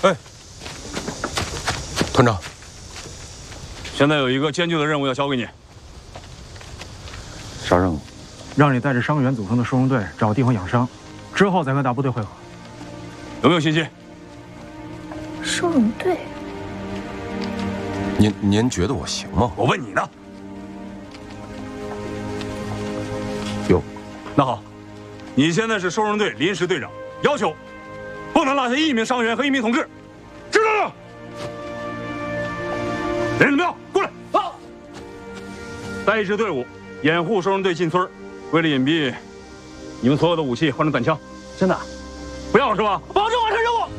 哎，团长， 现在有一个艰巨的任务要交给你。 啥任务？ 让你带着伤员组成的收容队找地方养伤，之后再跟大部队会合。 有没有信心？ 收容队。 您觉得我行吗？ 我问你呢。 有。 那好，你现在是收容队临时队长，要求不能落下1名伤员和1名同志，知道了？人怎么样？过来！啊！带一支队伍掩护收容队进村，为了隐蔽，你们所有的武器换成短枪。 真的？ 不要是吧？ 保证完成任务。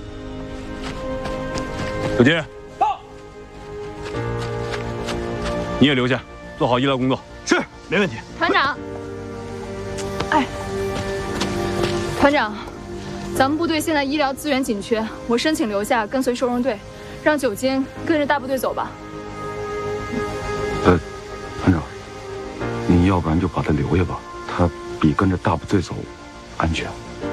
刘杰，到。你也留下，做好医疗工作。 是，没问题。 团长，哎，团长，咱们部队现在医疗资源紧缺，我申请留下跟随收容队，让九金跟着大部队走吧。 团长，你要不然就把他留下吧，他比跟着大部队走安全。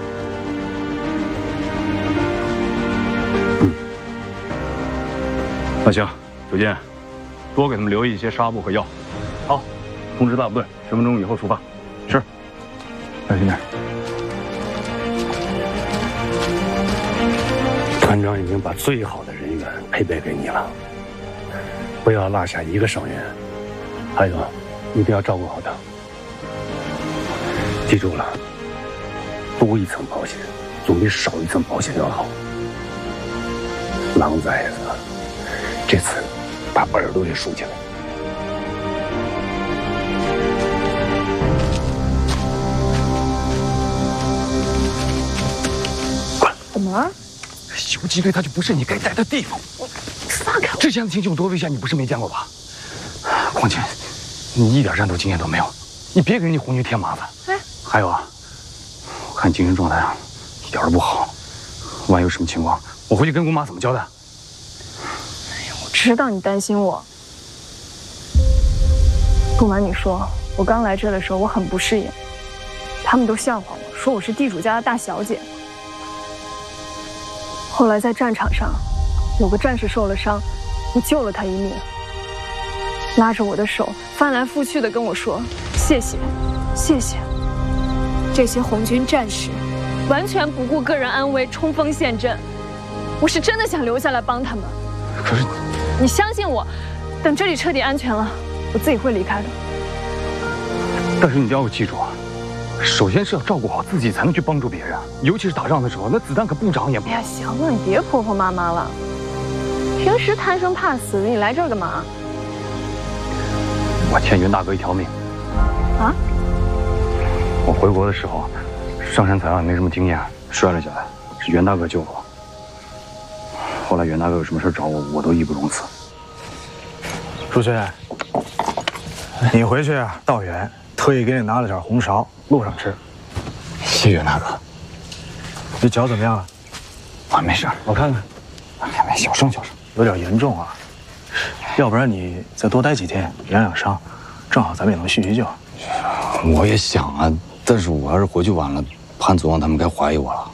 那行，九金，多给他们留一些纱布和药。好，通知大部队10分钟以后出发。是。 小心点。 团长已经把最好的人员配备给你了，不要落下一个伤员。还有，一定要照顾好他。记住了，多一层保险总比少一层保险要好。狼崽子，这次把耳朵也竖起来。 怎么了？ 游击队他就不是你该待的地方。 放开我！ 之前的情形有多危险，你不是没见过吧？况且，你一点战斗经验都没有，你别给人家红军添麻烦。 哎， 还有啊，我看精神状态啊，一点都不好。万一有什么情况，我回去跟姑妈怎么交代？ 哎呀，我知道你担心我。不瞒你说，我刚来这的时候我很不适应，他们都笑话我说我是地主家的大小姐。后来在战场上，有个战士受了伤，我救了他一命，拉着我的手翻来覆去的跟我说：“谢谢，谢谢。”这些红军战士完全不顾个人安危，冲锋陷阵。我是真的想留下来帮他们。 可是， 你相信我，等这里彻底安全了，我自己会离开的。 但是你要记住啊，首先是要照顾好自己，才能去帮助别人。尤其是打仗的时候，那子弹可不长眼。 哎呀，行了，你别婆婆妈妈了。平时贪生怕死的，你来这儿干嘛？ 我欠袁大哥一条命。 啊？ 我回国的时候，上山采药也没什么经验，摔了下来，是袁大哥救了我。后来袁大哥有什么事找我，我都义不容辞。 朱轩，你回去啊，道远特意给你拿了点红苕，路上吃。 谢袁大哥。 你脚怎么样了？ 啊，没事， 我看看。 没，小伤小伤， 有点严重啊。要不然你再多待几天，养养伤，正好咱们也能叙叙旧。 我也想啊，但是我要是回去晚了，潘祖旺他们该怀疑我了。